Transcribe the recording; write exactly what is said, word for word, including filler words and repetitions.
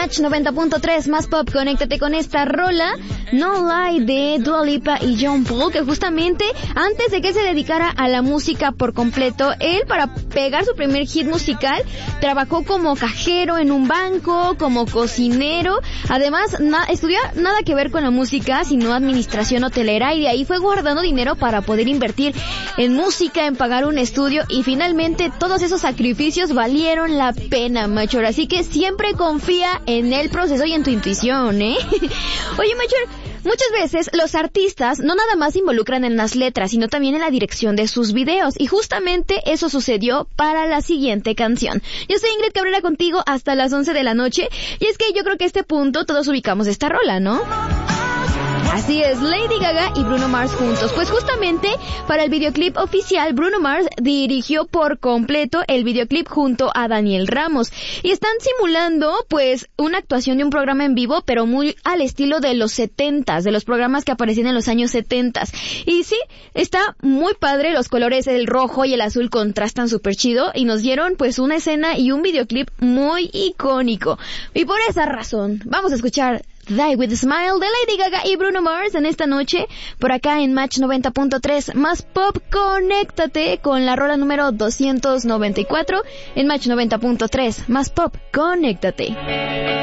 Match noventa punto tres, más pop, conéctate con esta rola, No Lie, de Dua Lipa y John Paul, que justamente antes de que se dedicara a la música por completo, él para pegar su primer hit musical, trabajó como cajero en un banco, como cocinero, además na- estudió nada que ver con la música, sino administración hotelera, y de ahí fue guardando dinero para poder invertir en música, en pagar un estudio, y finalmente todos esos sacrificios valieron la pena, Machor, así que siempre confía en el proceso y en tu intuición, ¿eh? Oye, Machor, muchas veces los artistas no nada más se involucran en las letras, sino también en la dirección de sus videos, y justamente eso sucedió para la siguiente canción. Yo soy Ingrid Cabrera contigo hasta las once de la noche, y es que yo creo que a este punto todos ubicamos esta rola, ¿no? Así es, Lady Gaga y Bruno Mars juntos. Pues justamente para el videoclip oficial, Bruno Mars dirigió por completo el videoclip junto a Daniel Ramos. Y están simulando, pues, una actuación de un programa en vivo, pero muy al estilo de los setentas, de los programas que aparecían en los años setentas. Y sí, está muy padre, los colores, el rojo y el azul contrastan súper chido, y nos dieron, pues, una escena y un videoclip muy icónico. Y por esa razón, vamos a escuchar Die With a Smile de Lady Gaga y Bruno Mars en esta noche, por acá en Match noventa punto tres, más pop, conéctate con la rola número doscientos noventa y cuatro en Match noventa punto tres, más pop, conéctate.